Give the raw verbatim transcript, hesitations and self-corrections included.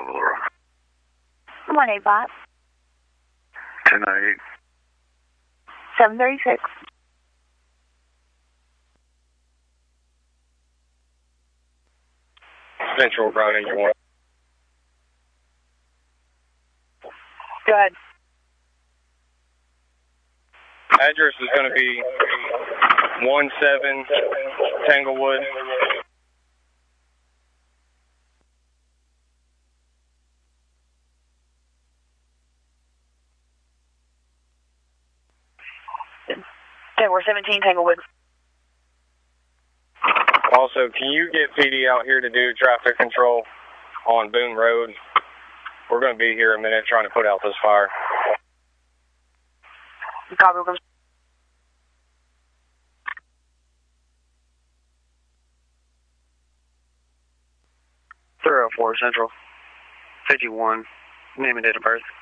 Aurora. one eight five. ten ninety-eight. seven thirty-six. Central Brown Engine one. Go ahead. Address is going to be one seven Tanglewood. Okay, we're seventeen Tanglewood. Also, can you get P D out here to do traffic control on Boone Road? We're going to be here a minute trying to put out this fire. Copy. We're three oh four Central. fifty-one. Name and date of birth.